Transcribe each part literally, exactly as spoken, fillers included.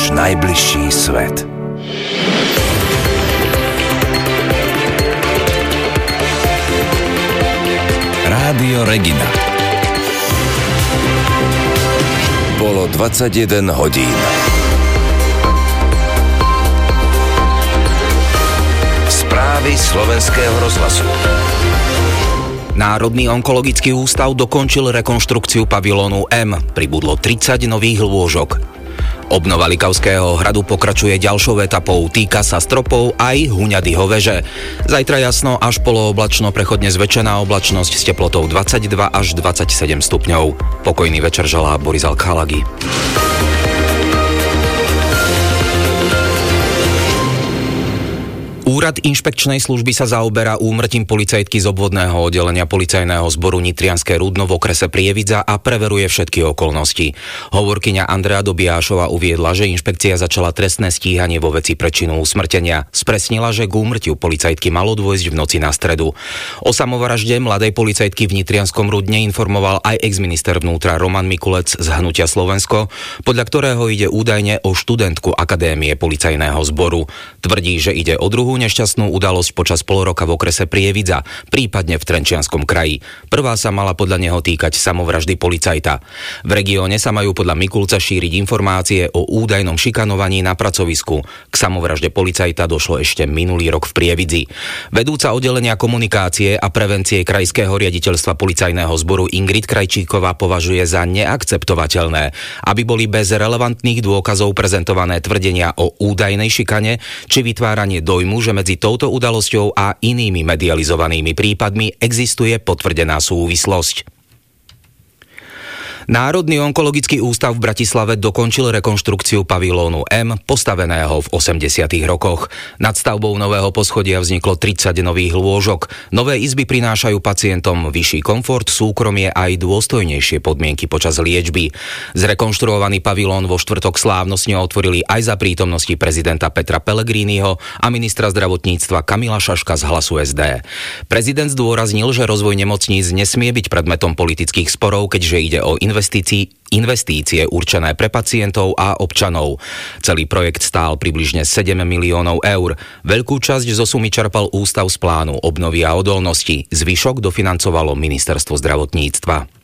náš najbližší svet. Rádio Regina. Bolo dvadsaťjeden hodín. Správy Slovenského rozhlasu. Národný onkologický ústav dokončil rekonštrukciu pavilónu M. Pribudlo tridsať nových lôžok. Obnova Likavského hradu pokračuje ďalšou etapou. Týka sa stropov aj Huňadyho veže. Zajtra jasno až polooblačno, prechodne zväčšená oblačnosť s teplotou dvadsaťdva až dvadsaťsedem stupňov. Pokojný večer želá Boris Alchalagi. Úrad inšpekčnej služby sa zaoberá úmrtím policajtky z obvodného oddelenia policajného zboru Nitrianske Rudno v okrese Prievidza a preveruje všetky okolnosti. Hovorkyňa Andrea Dobiášova uviedla, že inšpekcia začala trestné stíhanie vo veci prečinu usmrtenia. Spresnila, že k úmrtiu policajtky malo dôjsť v noci na stredu. O samovražde mladej policajtky v Nitrianskom Rudne informoval aj exminister vnútra Roman Mikulec z Hnutia Slovensko, podľa ktorého ide údajne o študentku Akadémie policajného zboru. Tvrdí, že ide o druhú nešťastnú udalosť počas pol roka v okrese Prievidza, prípadne v Trenčianskom kraji. Prvá sa mala podľa neho týkať samovraždy policajta. V regióne sa majú podľa Mikulca šíriť informácie o údajnom šikanovaní na pracovisku. K samovražde policajta došlo ešte minulý rok v Prievidzi. Vedúca oddelenia komunikácie a prevencie Krajského riaditeľstva policajného zboru Ingrid Krajčíková považuje za neakceptovateľné, aby boli bez relevantných dôkazov prezentované tvrdenia o údajnej šikane či vytváranie dojmu, že medzi touto udalosťou a inými medializovanými prípadmi existuje potvrdená súvislosť. Národný onkologický ústav v Bratislave dokončil rekonštrukciu pavilónu M, postaveného v osemdesiatych rokoch. Nad stavbou nového poschodia vzniklo tridsať nových lôžok. Nové izby prinášajú pacientom vyšší komfort, súkromie a aj dôstojnejšie podmienky počas liečby. Zrekonštruovaný pavilón vo štvrtok slávnostne otvorili aj za prítomnosti prezidenta Petra Pellegriniho a ministra zdravotníctva Kamila Šaška z Hlasu es dé. Prezident zdôraznil, že rozvoj nemocníc nesmie byť predmetom politických sporov, keďže ide o investície, investície určené pre pacientov a občanov. Celý projekt stál približne sedem miliónov eur. Veľkú časť zo sumy čerpal ústav z plánu obnovy a odolnosti. Zvyšok dofinancovalo ministerstvo zdravotníctva.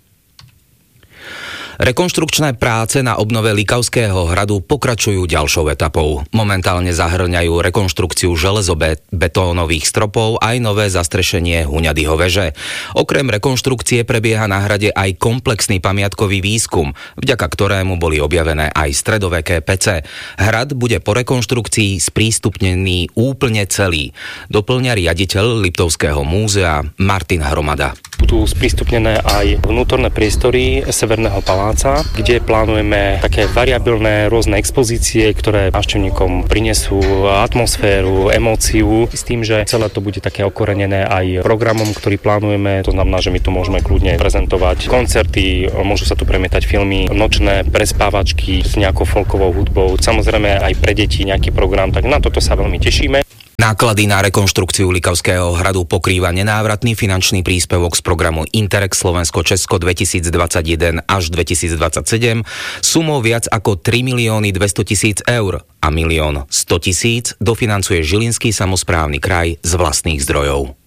Rekonštrukčné práce na obnove Likavského hradu pokračujú ďalšou etapou. Momentálne zahŕňajú rekonštrukciu železobetónových stropov aj nové zastrešenie Huňadyho veže. Okrem rekonštrukcie prebieha na hrade aj komplexný pamiatkový výskum, vďaka ktorému boli objavené aj stredoveké pece. Hrad bude po rekonštrukcii sprístupnený úplne celý, doplňa riaditeľ Liptovského múzea Martin Hromada. Budú sprístupnené aj vnútorné priestory Severného paláca, kde plánujeme také variabilné rôzne expozície, ktoré návštevníkom prinesú atmosféru, emóciu, s tým, že celé to bude také okorenené aj programom, ktorý plánujeme. To znamená, že my tu môžeme kľudne prezentovať koncerty, môžu sa tu premietať filmy, nočné prespávačky s nejakou folkovou hudbou, samozrejme aj pre deti nejaký program, tak na toto sa veľmi tešíme. Náklady na rekonštrukciu Likavského hradu pokrýva nenávratný finančný príspevok z programu Interreg Slovensko-Česko dvetisícdvadsaťjeden až dvetisícdvadsaťsedem sumou viac ako tri milióny dvestotisíc eur a milión sto tisíc dofinancuje Žilinský samosprávny kraj z vlastných zdrojov.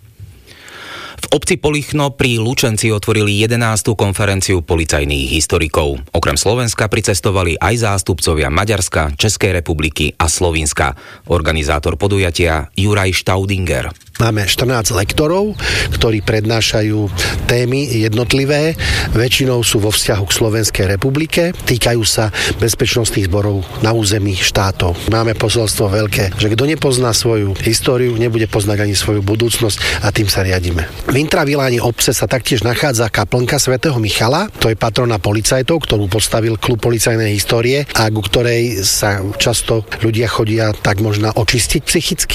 V obci Polichno pri Lučenci otvorili jedenástu konferenciu policajných historikov. Okrem Slovenska pricestovali aj zástupcovia Maďarska, Českej republiky a Slovinska. Organizátor podujatia Juraj Staudinger. Máme štrnásť lektorov, ktorí prednášajú témy jednotlivé. Väčšinou sú vo vzťahu k Slovenskej republike. Týkajú sa bezpečnostných zborov na území štátov. Máme posolstvo veľké, že kto nepozná svoju históriu, nebude poznať ani svoju budúcnosť a tým sa riadíme. V intraviláne obce sa taktiež nachádza kaplnka svätého Michala. To je patrona policajtov, ktorú postavil klub policajnej histórie a ku ktorej sa často ľudia chodia tak možno očistiť psychicky.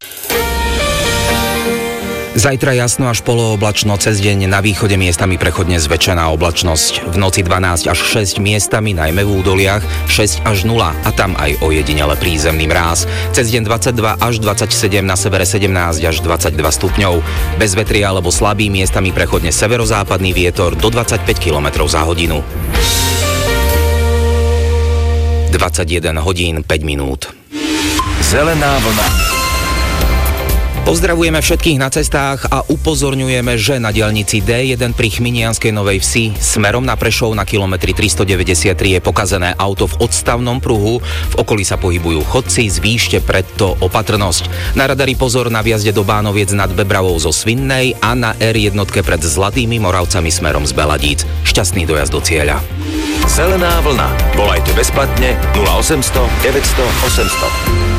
Zajtra jasno až polooblačno, cez deň na východe miestami prechodne zväčšená oblačnosť. V noci dvanásť až šesť miestami, najmä v údoliach, šesť až nula a tam aj ojedinele prízemný mráz. Cez deň dvadsaťdva až dvadsaťsedem, na severe sedemnásť až dvadsaťdva stupňov. Bez vetria alebo slabý, miestami prechodne severozápadný vietor do dvadsaťpäť kilometrov za hodinu. dvadsaťjeden hodín päť minút. Zelená vlna. Pozdravujeme všetkých na cestách a upozorňujeme, že na diaľnici dé jeden pri Chminianskej Novej Vsi smerom na Prešov na kilometri tristodeväťdesiattri je pokazené auto v odstavnom pruhu. V okolí sa pohybujú chodci, zvýšte preto opatrnosť. Na radari pozor na vjazde do Bánoviec nad Bebravou zo Svinnej a na er jeden pred Zlatými Moravcami smerom z Beladíc. Šťastný dojazd do cieľa. Zelená vlna. Volajte bezplatne nula osemsto deväťsto osemsto.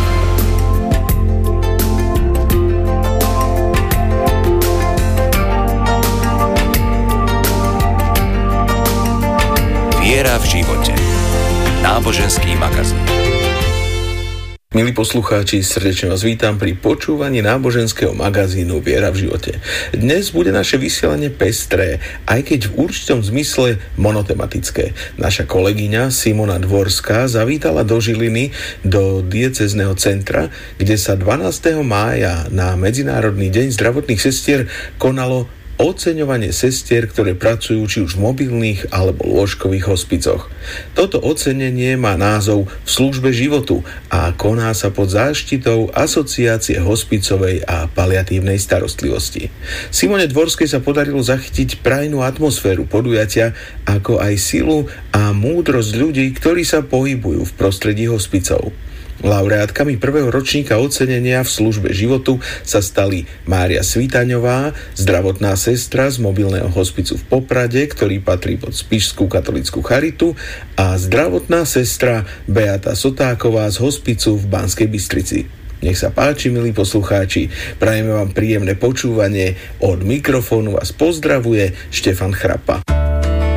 Viera v živote. Náboženský magazín. Milí poslucháči, srdečne vás vítam pri počúvaní náboženského magazínu Viera v živote. Dnes bude naše vysielanie pestré, aj keď v určitom zmysle monotematické. Naša kolegyňa Simona Dvorská zavítala do Žiliny, do diecézneho centra, kde sa dvanásteho mája na Medzinárodný deň zdravotných sestier konalo oceňovanie sestier, ktoré pracujú či už v mobilných alebo lôžkových hospicoch. Toto ocenenie má názov V službe životu a koná sa pod záštitou Asociácie hospicovej a paliatívnej starostlivosti. Simone Dvorskej sa podarilo zachytiť prajnú atmosféru podujatia, ako aj silu a múdrosť ľudí, ktorí sa pohybujú v prostredí hospicov. Laureátkami prvého ročníka ocenenia v službe životu sa stali Mária Svítaňová, zdravotná sestra z mobilného hospicu v Poprade, ktorý patrí pod Spišskú katolícku charitu, a zdravotná sestra Beata Sotáková z hospicu v Banskej Bystrici. Nech sa páči, milí poslucháči, prajeme vám príjemné počúvanie. Od mikrofónu vás pozdravuje Štefan Chrapa.